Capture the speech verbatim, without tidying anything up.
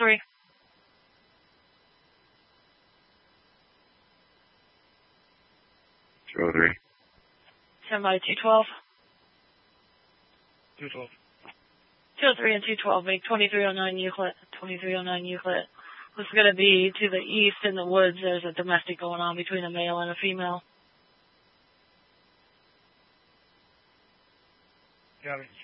three. two oh three. Stand by two twelve. two twelve. two oh three and two twelve, make twenty-three oh nine Euclid. twenty-three oh nine Euclid. This is going to be to the east in the woods. There's a domestic going on between a male and a female. Got it.